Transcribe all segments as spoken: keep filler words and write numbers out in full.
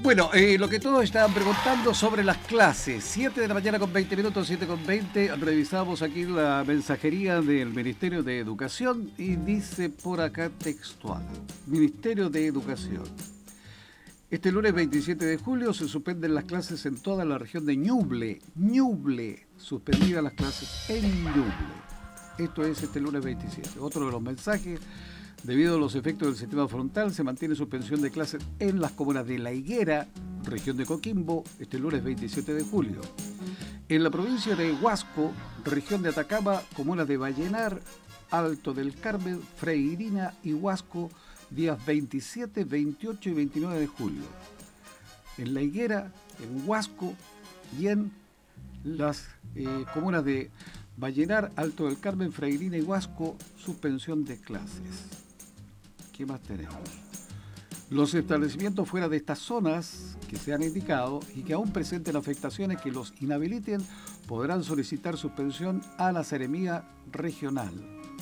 Bueno, eh, lo que todos estaban preguntando sobre las clases. siete de la mañana con veinte minutos, siete con veinte. Revisamos aquí la mensajería del Ministerio de Educación y dice por acá textual. Ministerio de Educación. Este lunes veintisiete de julio se suspenden las clases en toda la región de Ñuble. Ñuble. Suspendidas las clases en Ñuble. Esto es este lunes veintisiete. Otro de los mensajes. Debido a los efectos del sistema frontal, se mantiene suspensión de clases en las comunas de La Higuera, región de Coquimbo, este lunes veintisiete de julio. En la provincia de Huasco, región de Atacama, comunas de Vallenar, Alto del Carmen, Freirina y Huasco, días veintisiete, veintiocho y veintinueve de julio. En La Higuera, en Huasco y en las eh, comunas de Vallenar, Alto del Carmen, Freirina y Huasco, suspensión de clases. ¿Qué más tenemos? Los establecimientos fuera de estas zonas que se han indicado y que aún presenten afectaciones que los inhabiliten podrán solicitar suspensión a la Seremía regional.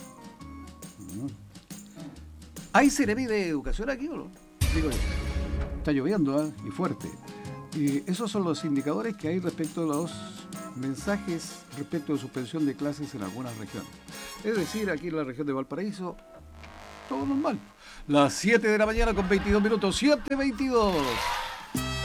¿Hay Seremí de Educación aquí o no? Digo yo. Está lloviendo, ¿eh? Y fuerte. Y esos son los indicadores que hay respecto a los mensajes respecto de suspensión de clases en algunas regiones. Es decir, aquí en la región de Valparaíso, todo normal. Las siete de la mañana con veintidós minutos, siete veintidós.